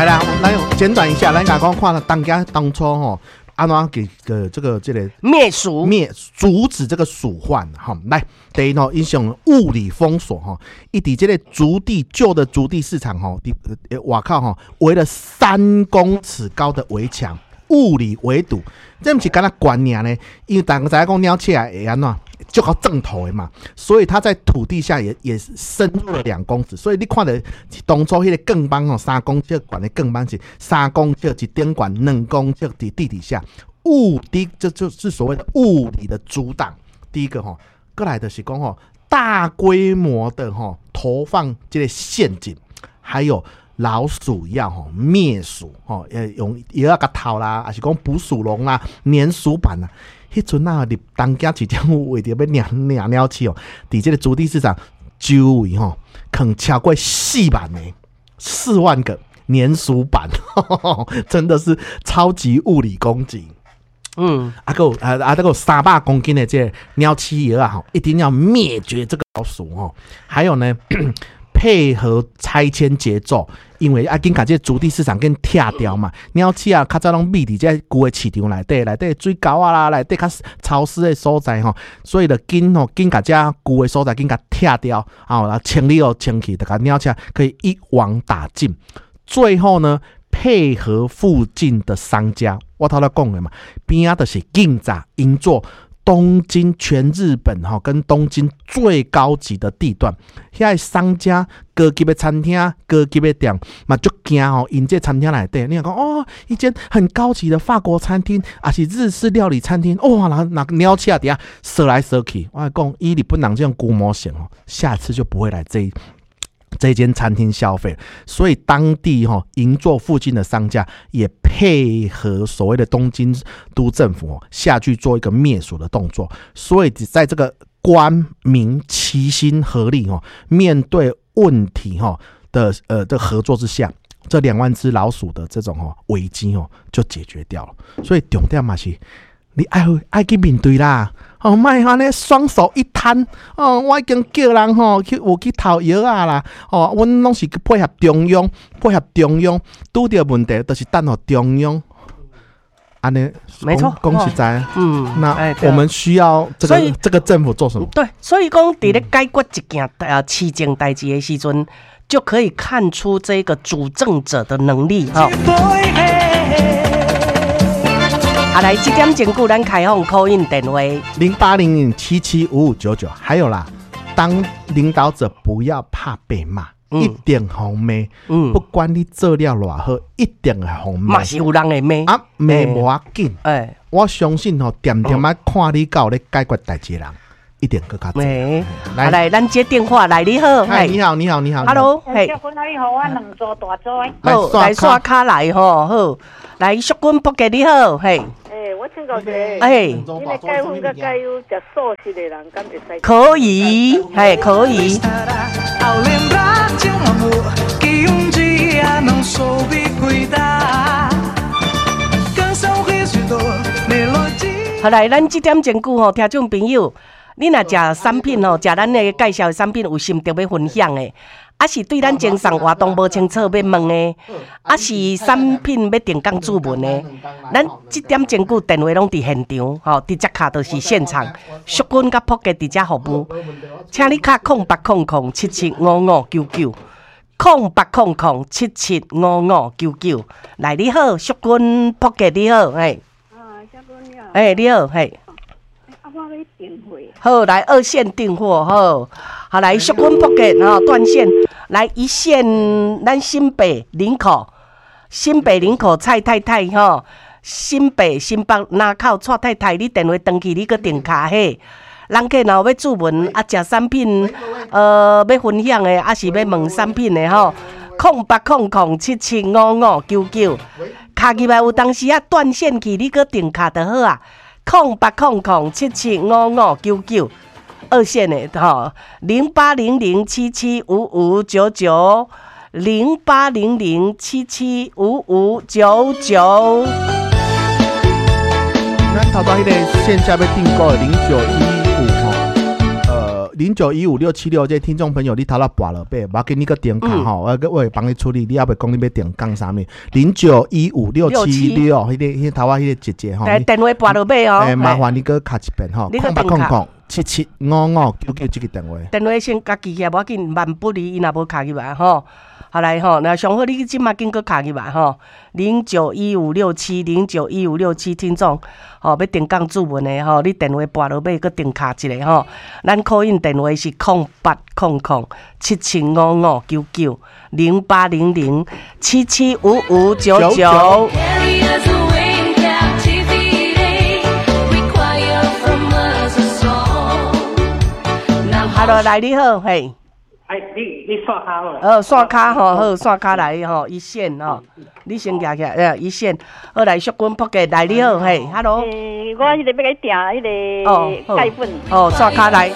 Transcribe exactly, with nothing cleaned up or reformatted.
来啦，来简短一下，来讲讲看当家当初吼。安怎给个这个这个灭鼠灭阻止这个鼠患哈？来，第一呢，影响物理封锁哈，一底这个竹地旧的竹地市场哈，呃，外靠哈围了三公尺高的围墙，物理围堵，这不是干那观念呢？因为大家在讲鸟起来会安怎？就靠正头的嘛，所以它在土地下也也深入了两公尺，所以你看到当初迄个更帮哦，三公尺管的更帮是三公尺一顶管，两公尺在地底下，物理这就是所谓的物理的阻挡。第一个哈，过来的是讲吼，大规模的哈投放这个陷阱，还有老鼠药吼灭鼠吼，也用也要个套啦，还是讲捕鼠笼啦、粘鼠板啦。迄阵啊，入当家市场为着要领领鸟市哦，伫这个竹地市场周围吼，肯超过四万个、四万个粘鼠板，呵呵真的是超级物理攻击。嗯，啊个啊啊，这个三百公斤的这个鸟企鹅啊，吼，一定要灭绝这个老鼠哦。还有呢。配合拆迁节奏，因为啊，紧把这竹地市场给拆掉嘛。鸟鼠啊，较早拢觅伫这旧的市场内底，内底水沟啊啦，内底较潮湿的所在吼，所以就紧吼，紧把这旧的所在紧甲拆掉，啊，然后清理哦，清气，就甲鸟鼠可以一网打尽。最后呢，配合附近的商家，我头先讲的嘛，边啊就是紧早营做。东京全日本哈，跟东京最高级的地段，遐个商家高级的餐厅、高级的店嘛，就惊哦，因这餐厅内底，你讲哦，一间很高级的法国餐厅，还是日式料理餐厅，哇，那那鸟起啊底下射来射去，我讲以日本人这种估模型哦，下次就不会来这一。这间餐厅消费，所以当地哈、哦、银座附近的商家也配合所谓的东京都政府、哦、下去做一个灭鼠的动作，所以在这个官民齐心合力哦，面对问题哈、哦、的呃的合作之下，这两万只老鼠的这种哦危机哦就解决掉了。所以重点嘛是，你爱爱去面对啦。哦，莫安尼双手一摊哦！我已经叫人吼、哦、去有去投药啊啦！哦，阮拢是配合中央，配合中央，拄到问题就是等候中央。安尼， 没错， 恭喜在， 嗯， 那、哎、我们需要这个这个政府做什么？ 对，所以讲，伫咧解决一件呃市政代志的时阵，就可以看出这个主政者的能力哈。啊，来，这点钟顾咱开放 call in 电话零八零零七七五五九九，还有啦，当领导者不要怕被骂，嗯、一点红骂，嗯，不管你做了偌好，一点的红骂， 嘛是有人会骂啊，骂无要紧，哎，我相信吼、喔，点点啊看你到咧解决代志人。一点更加多。 来，来，咱接电话来，你好， 嗨，你好，你好，你好 ，Hello， 嘿， 小君你好，我两座大座， 好，来刷卡来吼，好，来，小君伯杰你好，嘿， 诶，我请教一下， 哎， 你的解婚甲解忧食素食的人，敢会使？ 可以，嘿，可以。好来，咱这点钟久吼，听众朋友，你若食产品吼，食咱的介绍的产品有心得要分享的，啊是对咱经商活动无清楚要问的，啊是产品要定岗注文的，咱这点钟久电话拢伫现场，吼，直接卡就是现场，淑君甲普吉直接服务，请你卡空八空空七七五五九九，空八空空七七五五九九，来你好，淑君普吉你好，哎。哎、欸，你好，嘿， 啊，我要订货。 好，来二线订货，好，好来，淑君福建哈断线，来一线，咱新北林口，新北林口蔡太太哈，新北新北南口蔡太太，你电话登去，你个订卡嘿，人客若要注文啊，食产品，呃，要分享的，啊是要问产品的吼，空八空空七七五五九九。卡入来有当时啊断线去，你搁订卡就好啊。空八空空七七五五九九，二线的吼，零八零零七七五五九九，零八零零七七五五九九。咱头到迄个线下要订购的零九一五吼，呃， 零九一五六七六这听众朋友，你头啦拨了呗，我给你个电卡吼，我我会帮你处理，你要不讲你要电讲啥物？零九一五六七六，迄个迄头啊，迄个姐姐吼， 电话拨落尾哦， 诶，麻烦你搁卡一遍吼，空八空空七七五五九九这个电话， 电话先家记起来，无要紧，万不离，伊若无卡入来吼。好来吼，那上好你即马紧个卡入来吼，零九一五六七零九一五六七听众，吼要电讲注文的吼，你电话拨落尾个电卡一个吼，咱call in电话是空八空空七七五五九九零八零零七七五五九九。好了，来你好，嘿。 哎，你你刷卡无？ 呃，刷卡吼，好，刷卡来吼，一线吼，你先举起来，呃，一线，好来，淑君扑克来你好，嘿 ，hello。 诶，我迄个要甲你订迄个钙粉。 哦，刷卡来。